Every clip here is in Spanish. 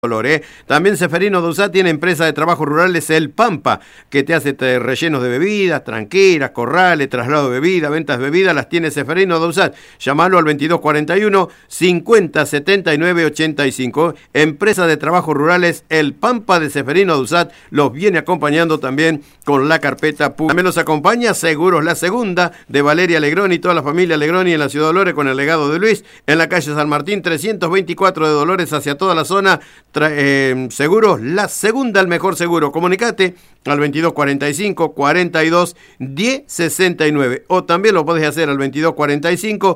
Dolor, ¿eh? También Seferino Dauzat tiene empresa de trabajos rurales El Pampa, que te hace rellenos de bebidas, tranqueras, corrales, traslado de bebidas, ventas de bebidas, las tiene Seferino Dauzat. Llámalo al 2241 50 79 85. Empresa de trabajos rurales El Pampa de Seferino Dauzat los viene acompañando también con la carpeta pública. También los acompaña Seguros La Segunda de Valeria Legroni y toda la familia Legroni en la ciudad de Dolores con el legado de Luis, en la calle San Martín 324 de Dolores hacia toda la zona. Seguros La Segunda, el mejor seguro. Comunicate al 2245 42 10 69 o también lo podés hacer al 2245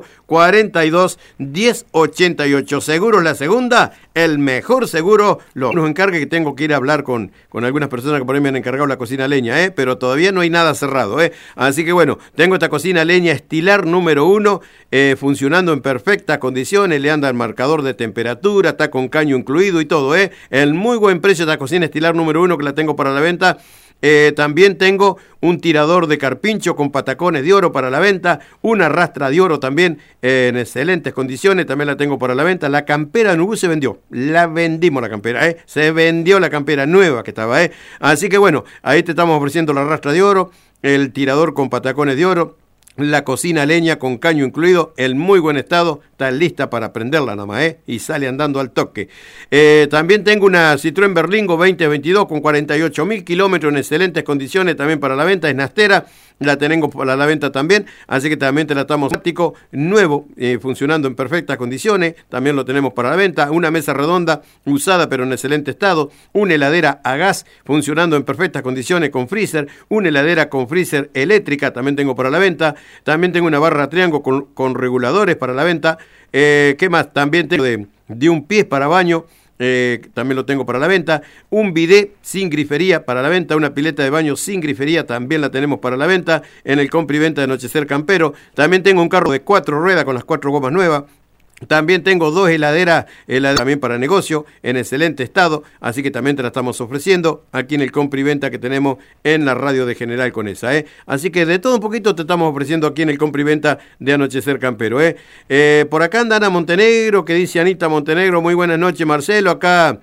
42 10 88. Seguros La Segunda, el mejor seguro. Nos encargue que tengo que ir a hablar con algunas personas que por ahí me han encargado la cocina leña, pero todavía no hay nada cerrado, así que bueno, tengo esta cocina leña Estilar número 1 funcionando en perfectas condiciones, le anda el marcador de temperatura, está con caño incluido y todo, el muy buen precio de esta cocina Estilar número 1 que la tengo para la venta. También tengo un tirador de carpincho con patacones de oro para la venta, una rastra de oro también en excelentes condiciones, también la tengo para la venta. La campera de Nubú se vendió, la vendimos la campera, se vendió la campera nueva que estaba, así que bueno, ahí te estamos ofreciendo la rastra de oro, el tirador con patacones de oro, la cocina leña con caño incluido, en muy buen estado, está lista para prenderla nada más, y sale andando al toque. También tengo una Citroën Berlingo 2022 con 48.000 kilómetros en excelentes condiciones, también para la venta, es nastera, la tenemos para la venta también, así que también te la estamos práctico, nuevo, funcionando en perfectas condiciones, también lo tenemos para la venta. Una mesa redonda, usada pero en excelente estado, una heladera a gas, funcionando en perfectas condiciones con freezer, una heladera con freezer eléctrica, también tengo para la venta. También tengo una barra triángulo con reguladores para la venta. ¿Qué más? También tengo de un pie para baño. También lo tengo para la venta. Un bidet sin grifería para la venta. Una pileta de baño sin grifería también la tenemos para la venta en el compra y venta de Anochecer Campero. También tengo un carro de 4 ruedas con las 4 gomas nuevas. También tengo 2 heladeras también para negocio en excelente estado, así que también te la estamos ofreciendo aquí en el compra y venta que tenemos en la radio de General Conesa, Así que de todo un poquito te estamos ofreciendo aquí en el compra y venta de Anochecer Campero, Por acá anda Ana Montenegro, que dice Anita Montenegro, muy buenas noches Marcelo, acá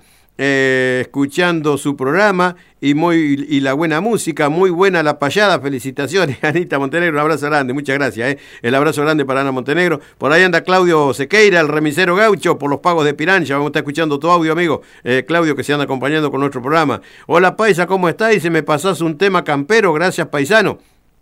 escuchando su programa y la buena música, muy buena la payada, felicitaciones Anita Montenegro, un abrazo grande, muchas gracias, el abrazo grande para Ana Montenegro. Por ahí anda Claudio Sequeira, el remisero gaucho, por los pagos de Piranha, vamos a estar escuchando tu audio, amigo, Claudio, que se anda acompañando con nuestro programa. Hola Paisa, ¿cómo estás? Dice, me pasás un tema campero, gracias paisano.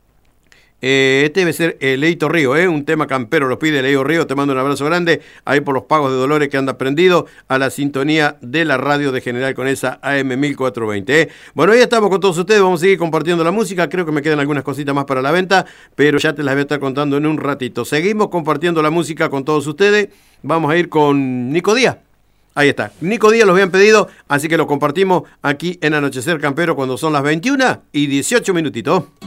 Este debe ser Leito Río, un tema campero, lo pide Leito Río, te mando un abrazo grande, ahí por los pagos de Dolores que anda prendido a la sintonía de la radio de General Conesa AM 1420. Bueno, ya estamos con todos ustedes, vamos a seguir compartiendo la música, creo que me quedan algunas cositas más para la venta, pero ya te las voy a estar contando en un ratito. Seguimos compartiendo la música con todos ustedes, vamos a ir con Nico Díaz. Ahí está, Nico Díaz los habían pedido, así que lo compartimos aquí en Anochecer Campero cuando son las 21:18 minutitos.